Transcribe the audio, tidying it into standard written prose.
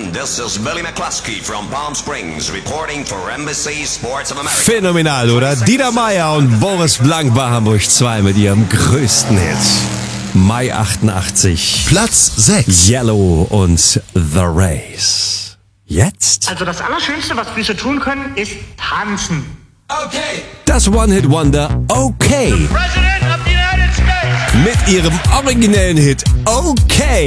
this is Billy McCluskey from Palm Springs reporting for NBC Sports of America. Phänomenal, oder? Dieter Meier und Boris Blank bei Hamburg 2 mit ihrem größten Hit. Mai 88. Platz 6. Yellow und The Race. Jetzt? Also das Allerschönste, was Füße tun können, ist tanzen. Okay. Das One-Hit-Wonder Okay. President of the United States. Mit ihrem originellen Hit Okay.